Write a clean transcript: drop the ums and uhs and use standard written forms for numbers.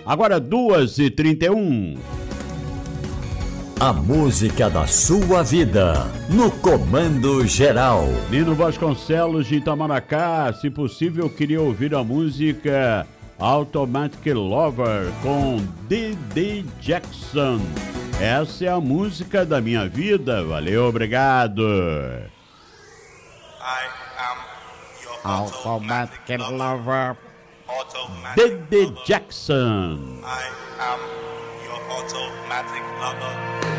Agora 2h31. A música da sua vida, no Comando Geral. Nino Vasconcelos de Itamaracá, se possível, eu queria ouvir a música Automatic Lover com D.D. Jackson. Essa é a música da minha vida. Valeu, obrigado. Automatic Lover. D.D. Jackson. I am your automatic lover.